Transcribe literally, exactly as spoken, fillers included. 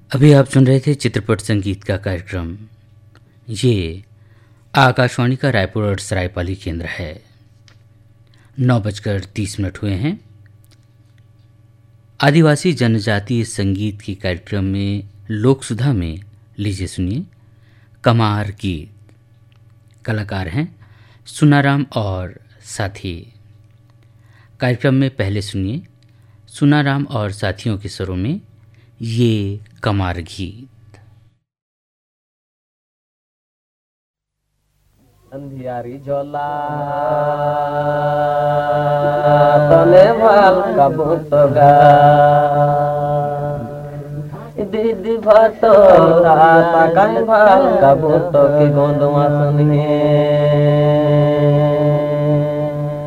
अभी आप सुन रहे थे चित्रपट संगीत का कार्यक्रम। ये आकाशवाणी का रायपुर और सरायपाली केंद्र है। नौ बजकर तीस मिनट हुए हैं। आदिवासी जनजातीय संगीत के कार्यक्रम में लोक सुधा में लीजिए सुनिए कमार गीत। कलाकार हैं सुनाराम और साथी। कार्यक्रम में पहले सुनिए सुनाराम और साथियों के स्वरों में ये कमार गीत। अंधियारी झोला तने भाल कबूतगा दीदी भातो राता कन भाल कबूतो की गोंदवा सुनिए